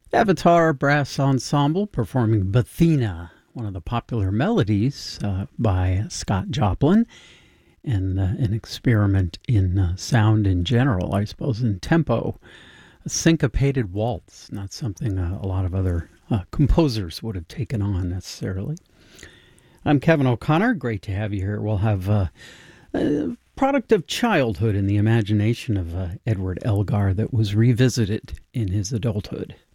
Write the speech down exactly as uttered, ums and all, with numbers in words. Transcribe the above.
Avatar Brass Ensemble performing Bathina, one of the popular melodies uh, by Scott Joplin, and uh, an experiment in uh, sound in general, I suppose, in tempo. A syncopated waltz, not something uh, a lot of other uh, composers would have taken on necessarily. I'm Kevin O'Connor. Great to have you here. We'll have uh, a product of childhood in the imagination of uh, Edward Elgar that was revisited in his adulthood.